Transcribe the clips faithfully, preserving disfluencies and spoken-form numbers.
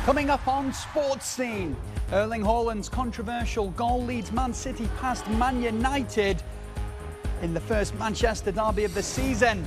Coming up on Sports Scene, Erling Haaland's controversial goal leads Man City past Man United in the first Manchester derby of the season.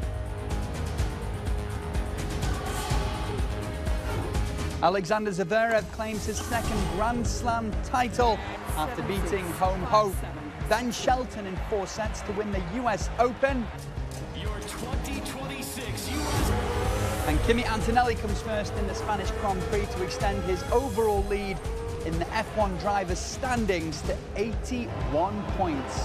Alexander Zverev claims his second Grand Slam title after beating home hope Ben Shelton in four sets to win the U S Open. Your twenty twenty-six U S And Kimi Antonelli comes first in the Spanish Grand Prix to extend his overall lead in the F one drivers' standings to eighty-one points.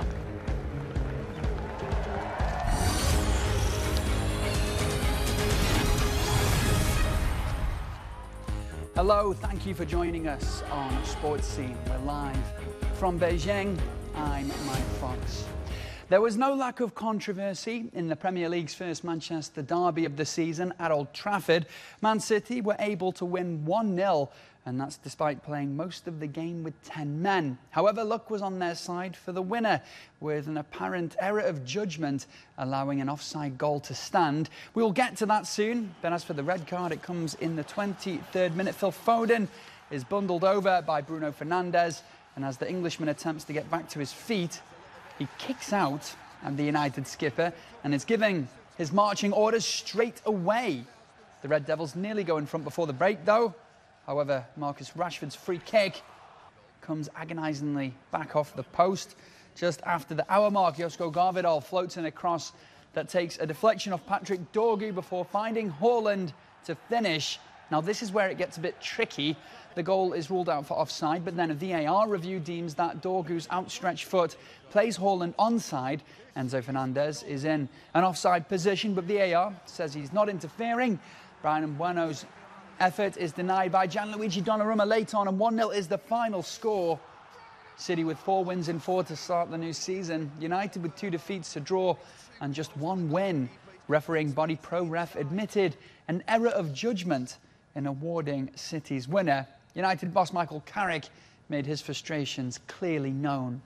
Hello, thank you for joining us on Sports Scene. We're live from Beijing. I'm Mike Fox. There was no lack of controversy in the Premier League's first Manchester derby of the season at Old Trafford. Man City were able to win one nil, and that's despite playing most of the game with ten men. However, luck was on their side for the winner, with an apparent error of judgment allowing an offside goal to stand. We'll get to that soon, but as for the red card, it comes in the twenty-third minute. Phil Foden is bundled over by Bruno Fernandes, and as the Englishman attempts to get back to his feet, he kicks out at the United skipper and is giving his marching orders straight away. The Red Devils nearly go in front before the break, though. However, Marcus Rashford's free kick comes agonisingly back off the post. Just after the hour mark, Josko Gvardiol floats in a cross that takes a deflection off Patrick Dorgu before finding Haaland to finish. Now, this is where it gets a bit tricky. The goal is ruled out for offside, but then a V A R review deems that Dorgu's outstretched foot plays Haaland onside. Enzo Fernandez is in an offside position, but V A R says he's not interfering. Brian Mbueno's effort is denied by Gianluigi Donnarumma late on, and one nil is the final score. City with four wins in four to start the new season. United with two defeats to draw and just one win. Refereeing body pro ref admitted an error of judgment in awarding City's winner. United boss Michael Carrick made his frustrations clearly known.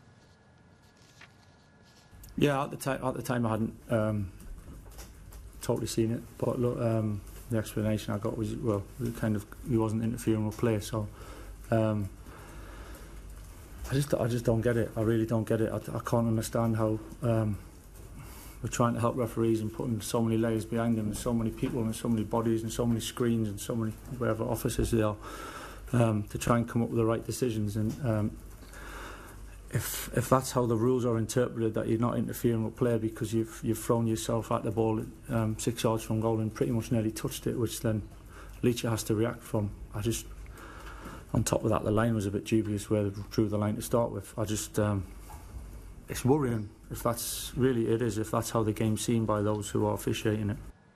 Yeah, at the time, at the time I hadn't um, totally seen it, but look, um, the explanation I got was, well, it kind of he wasn't interfering with play, so um, I just I just don't get it. I really don't get it. I, I can't understand how um, we're trying to help referees and putting so many layers behind them, and so many people and so many bodies and so many screens and so many whatever officers they are um, to try and come up with the right decisions. And um, if if that's how the rules are interpreted, that you're not interfering with play because you've you've thrown yourself at the ball um, six yards from goal and pretty much nearly touched it, which then Leach has to react from. I just, on top of that, the line was a bit dubious where they drew the line to start with. I just, um, it's worrying if that's really it is, if that's how the game's seen by those who are officiating it.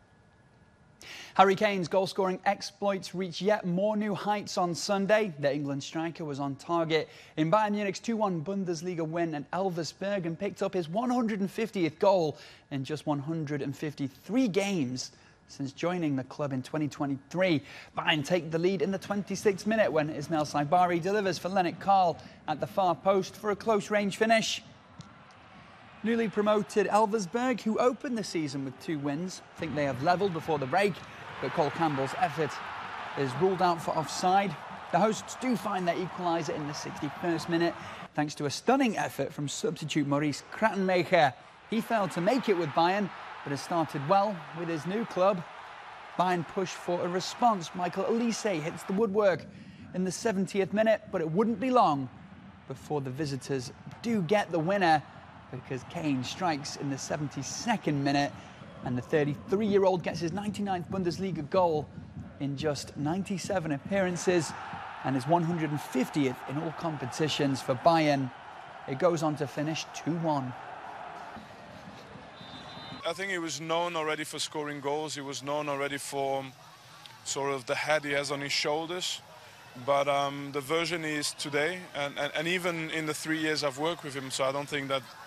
Harry Kane's goal-scoring exploits reach yet more new heights on Sunday. The England striker was on target in Bayern Munich's two one Bundesliga win at Elversberg and picked up his one hundred fiftieth goal in just one hundred fifty-three games since joining the club in twenty twenty-three. Bayern take the lead in the twenty-sixth minute when Ismail Saibari delivers for Lennart Karl at the far post for a close-range finish. Newly promoted Elversberg, who opened the season with two wins, think they have levelled before the break, but Cole Campbell's effort is ruled out for offside. The hosts do find their equaliser in the sixty-first minute, thanks to a stunning effort from substitute Maurice Krattenmacher. He failed to make it with Bayern, but has started well with his new club. Bayern push for a response. Michael Olise hits the woodwork in the seventieth minute, but it wouldn't be long before the visitors do get the winner, because Kane strikes in the seventy-second minute and the thirty-three-year-old gets his ninety-ninth Bundesliga goal in just ninety-seven appearances and his one hundred fiftieth in all competitions for Bayern. It goes on to finish two one. I think he was known already for scoring goals. He was known already for sort of the head he has on his shoulders. But um, the version he is today, and, and, and even in the three years I've worked with him, so I don't think that